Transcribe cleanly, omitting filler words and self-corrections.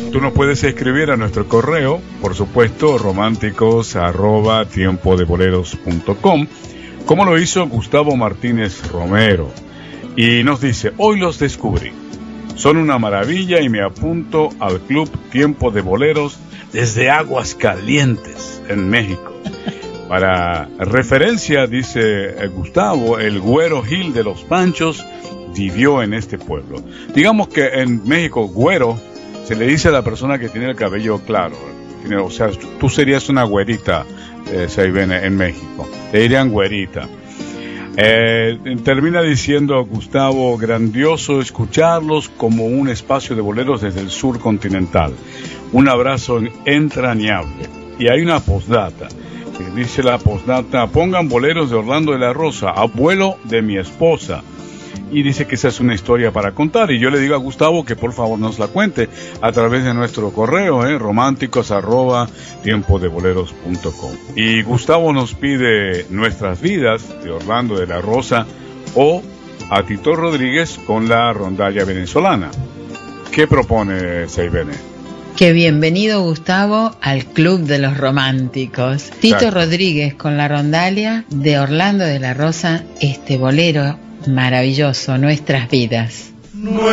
Tú nos puedes escribir a nuestro correo, por supuesto, románticos@tiempodeBoleros.com, como lo hizo Gustavo Martínez Romero. Y nos dice: hoy los descubrí. Son una maravilla y me apunto al Club Tiempo de Boleros desde Aguascalientes, en México. Para referencia, dice Gustavo, el Güero Gil de los Panchos vivió en este pueblo. Digamos que en México, güero se le dice a la persona que tiene el cabello claro. O sea, tú serías una güerita, Saibene, en México. Te dirían güerita. Termina diciendo Gustavo: grandioso escucharlos como un espacio de boleros desde el sur continental. Un abrazo entrañable. Y hay una postdata. Dice la postdata: pongan boleros de Orlando de la Rosa, abuelo de mi esposa. Y dice que esa es una historia para contar. Y yo le digo a Gustavo que por favor nos la cuente a través de nuestro correo, románticos@tiempodeBoleros.com. Y Gustavo nos pide Nuestras Vidas de Orlando de la Rosa o a Tito Rodríguez con la rondalla venezolana. ¿Qué propone Saibene? Que bienvenido, Gustavo, al Club de los Románticos. Tito Rodríguez con la rondalla de Orlando de la Rosa, este bolero maravilloso, Nuestras Vidas.